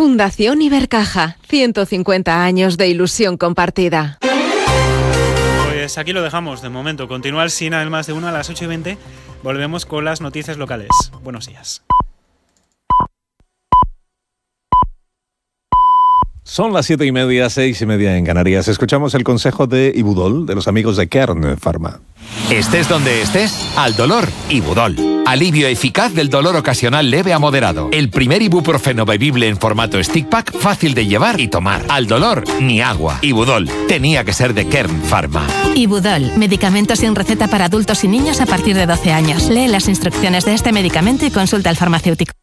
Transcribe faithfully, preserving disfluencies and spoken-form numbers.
Fundación Ibercaja, ciento cincuenta años de ilusión compartida. Pues aquí lo dejamos de momento. Continúa el Sina el Más de Uno a las ocho y veinte. Volvemos con las noticias locales. Buenos días. Son las siete y media, seis y media en Canarias. Escuchamos el consejo de Ibudol, de los amigos de Kern Pharma. Estés donde estés, al dolor, Ibudol. Alivio eficaz del dolor ocasional leve a moderado. El primer ibuprofeno bebible en formato stick pack, fácil de llevar y tomar. Al dolor, ni agua. Ibudol, tenía que ser de Kern Pharma. Ibudol, medicamento sin receta para adultos y niños a partir de doce años. Lee las instrucciones de este medicamento y consulta al farmacéutico.